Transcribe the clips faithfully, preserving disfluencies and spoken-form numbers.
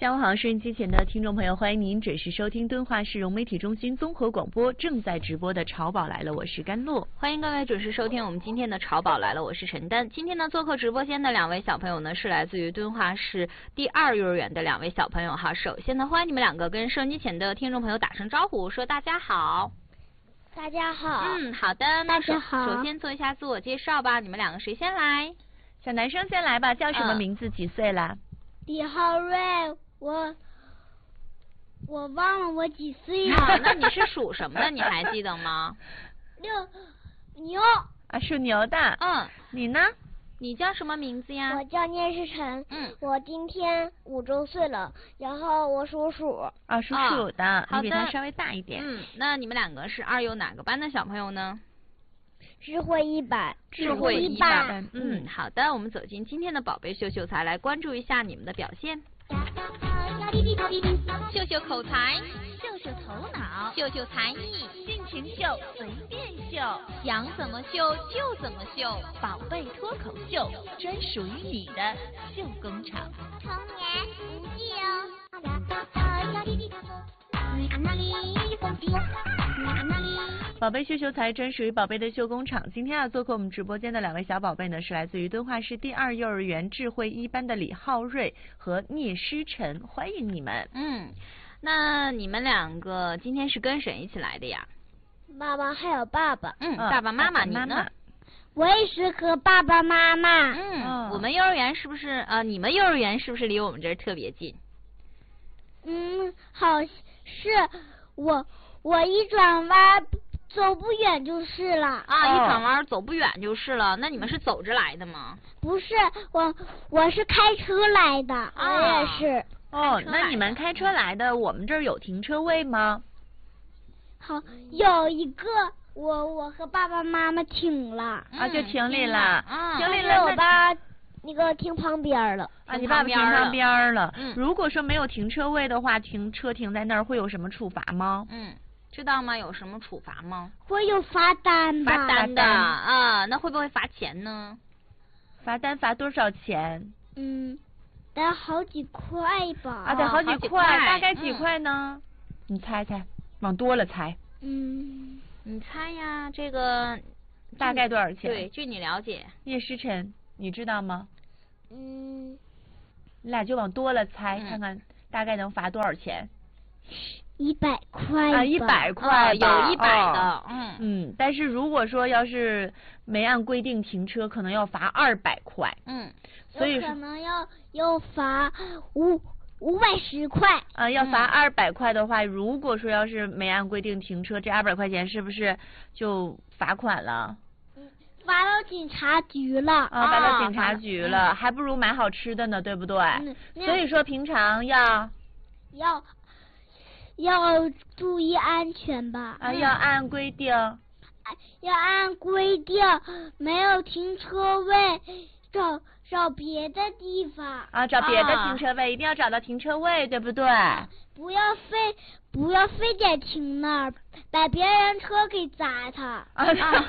下午好，收音机前的听众朋友，欢迎您准时收听敦化市融媒体中心综合广播正在直播的《潮宝来了》，我是甘露。 欢迎各位准时收听我们今天的《潮宝来了》，我是陈丹。今天呢，做客直播间的两位小朋友呢，是来自于敦化市第二幼儿园的两位小朋友哈。首先呢，欢迎你们两个跟收音机前的听众朋友打声招呼，说大家好。 大家好。 嗯，好的。那大家好。 首先做一下自我介绍吧，你们两个谁先来？ 小男生先来吧，叫什么名字？嗯、几岁了？ 李浩瑞，我我忘了我几岁了。 啊，那你是属什么的？你还记得吗？ 六牛啊，属牛的。 嗯， 你呢？ 你叫什么名字呀？ 我叫聂世晨。 嗯， 我今天五周岁了，然后我属鼠。 啊，属鼠的， 哦、 你比他稍微大一点。 嗯，那你们两个是二幼哪个班的小朋友呢？ 智慧一班。 智慧一班。 嗯， 好的，我们走进今天的宝贝秀秀才，来关注一下你们的表现。秀秀口才， 秀秀头脑， 秀秀才艺， 尽情秀，随便秀， 想怎么秀就怎么秀， 宝贝脱口秀，专属于你的秀工厂。 童言无忌哦。 宝贝秀秀才专属于宝贝的秀工厂。今天要做客我们直播间的两位小宝贝呢，是来自于敦化市第二幼儿园智慧一班的李浩瑞和聂诗晨，欢迎你们。 嗯，那你们两个今天是跟谁一起来的呀？ 妈妈还有爸爸。 嗯，爸爸妈妈，你呢？ 我也是和爸爸妈妈。 嗯， 哦、 我们幼儿园是不是呃，你们幼儿园是不是离我们这儿特别近？ 嗯，好是我我一转弯走不远就是了。 啊，哦、一转弯走不远就是了。那你们是走着来的吗？ 不是，我我是开车来的。啊、我也是。 哦，那你们开车来的，我们这儿有停车位吗？ 好，有一个，我我和爸爸妈妈停了。 啊，就停里了。 嗯， 停里了， 我爸那个停旁边了。 啊，你爸爸停旁边了。 嗯， 如果说没有停车位的话，停车停在那儿会有什么处罚吗？ 嗯，知道吗？有什么处罚吗？ 会有罚单吧。 罚单的啊，那会不会罚钱呢？ 罚单罚多少钱？ 嗯，得好几块吧。 啊，得好几块，大概几块呢？ 嗯、 你猜猜，往多了猜。 嗯， 你猜呀，这个大概多少钱？ 对，据你了解。 聂诗晨，你知道吗？ 嗯， 你俩就往多了猜， 嗯、 看看大概能罚多少钱。 一百块啊，一百块吧，哦、有一百的， 哦、 嗯嗯。但是如果说要是没按规定停车，可能要罚二百块。 嗯， 所以可能要要罚五五百十块。 啊，要罚二百块的话，嗯、如果说要是没按规定停车，这二百块钱是不是就罚款了？ 嗯，罚到警察局了。 啊，罚到警察局了，啊、还不如买好吃的呢，对不对？ 嗯、 所以说平常要要。要注意安全吧。 啊，要按规定。 要按规定，没有停车位，找找别的地方。 啊，找别的停车位，啊、一定要找到停车位，对不对？ 不要非不要非得停那儿，把别人车给砸他。 啊啊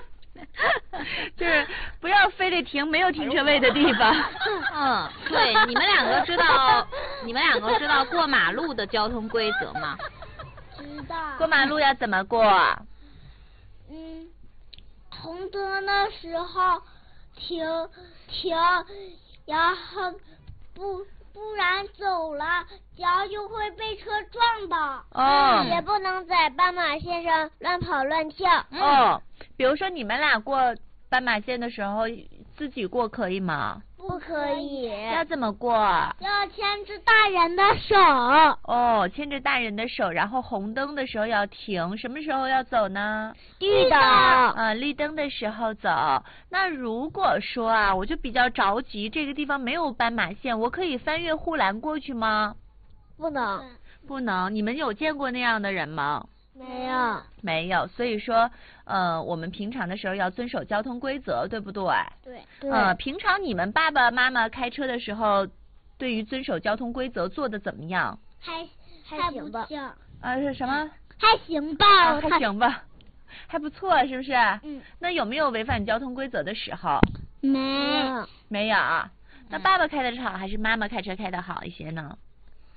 就是不要非得停没有停车位的地方。 嗯，对，你们两个知道，你们两个知道过马路的交通规则吗？ 知道。 过马路要怎么过？ 嗯，红灯的时候停停，然后不不然走了，脚就会被车撞到。 哦。 也不能在斑马线上乱跑乱跳。 嗯、哦。比如说你们俩过斑马线的时候，自己过可以吗？ 不可以。 要怎么过？ 要牵着大人的手。 哦，牵着大人的手，然后红灯的时候要停，什么时候要走呢？ 绿灯。 啊，绿灯的时候走。那如果说啊，我就比较着急，这个地方没有斑马线，我可以翻越护栏过去吗？ 不能。 不能。你们有见过那样的人吗？ 没有。 没有，所以说，呃，我们平常的时候要遵守交通规则，对不对？ 对。对。 呃，平常你们爸爸妈妈开车的时候，对于遵守交通规则做的怎么样？ 还还行吧。 啊，是什么？ 还行吧。 啊、还行吧，还不错，是不是？ 嗯。 那有没有违反交通规则的时候？ 没有。 没有。那爸爸开的好还是妈妈开车开的好一些呢？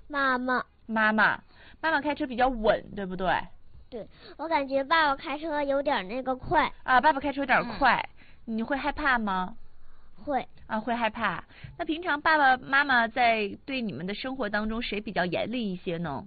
妈妈。 妈妈，妈妈开车比较稳，对不对？ 对，我感觉爸爸开车有点那个快。 啊，爸爸开车有点快， 嗯、 你会害怕吗？ 会。 啊，会害怕。那平常爸爸妈妈在对你们的生活当中，谁比较严厉一些呢？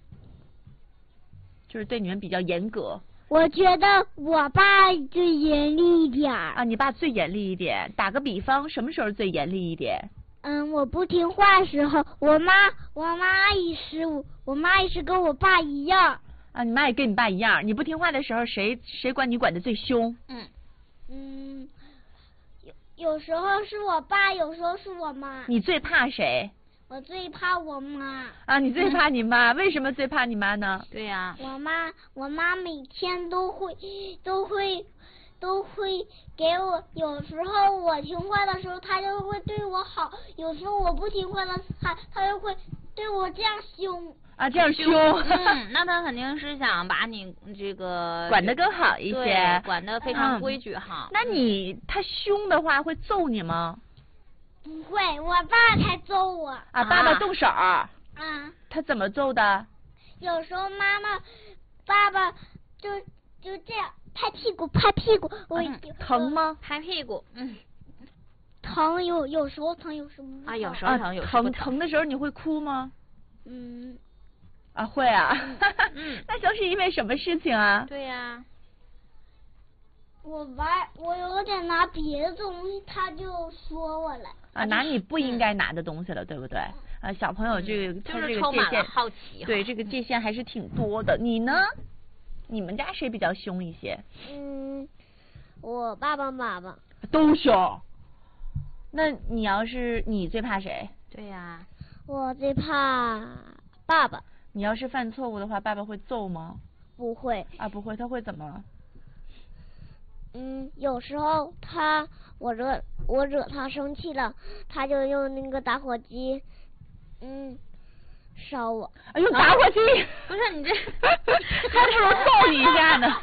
就是对你们比较严格。 我觉得我爸最严厉一点。 啊，你爸最严厉一点。打个比方，什么时候最严厉一点？ 嗯，我不听话的时候，我妈我妈也是我妈也是跟我爸一样。 啊，你妈也跟你爸一样。你不听话的时候，谁谁管你管得最凶？ 嗯嗯，有有时候是我爸，有时候是我妈。 你最怕谁？ 我最怕我妈。 啊，你最怕你妈？为什么最怕你妈呢？ 对呀、 啊。我妈，我妈每天都会都会都会给我，有时候我听话的时候，她就会对我好；有时候我不听话的，她她就会对我这样凶。 啊，这样凶。 嗯，那他肯定是想把你这个管得更好一些， 对，管得非常规矩哈、 嗯。那你他凶的话会揍你吗？ 不会，我爸才揍我。 啊，爸爸动手。啊。他怎么揍的？ 有时候妈妈、爸爸就就这样拍屁股，拍屁股。我、 嗯、疼吗？ 拍屁股，嗯。 疼，有有时候疼，有时候不疼。 啊，有时候疼， 啊、 有时候不疼。疼的时候你会哭吗？ 嗯。 啊，会啊。 嗯。 那都是因为什么事情啊？ 对呀、啊。 我玩，我有点拿别的东西，他就说我了。 啊，拿你不应该拿的东西了，嗯、对不对？啊，小朋友这个、 嗯、 他这个就是充满了好奇。 对，这个界限还是挺多的。你呢？你们家谁比较凶一些？ 嗯，我爸爸妈妈都凶。那你要是你最怕谁？ 对呀、啊。 我最怕爸爸。 你要是犯错误的话，爸爸会揍吗？ 不会。 啊，不会，他会怎么？ 嗯，有时候他我惹我惹他生气了，他就用那个打火机，嗯，烧我。 哎呦，打火机！啊、 不是你这， 还不如揍你一下呢。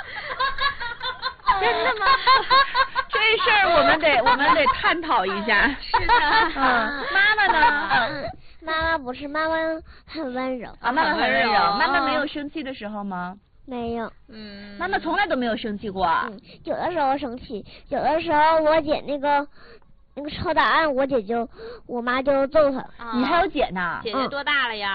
真的吗？这事儿我们得我们得探讨一下。 是的。 嗯，妈妈呢？ 嗯，妈妈不是，妈妈很温柔。 啊，妈妈很温柔。 哦、 妈妈没有生气的时候吗？ 没有。 嗯。 妈妈从来都没有生气过。 嗯，有的时候生气，有的时候我姐那个那个抄答案，我姐就我妈就揍她。 啊、 你还有姐呢？ 姐姐多大了呀？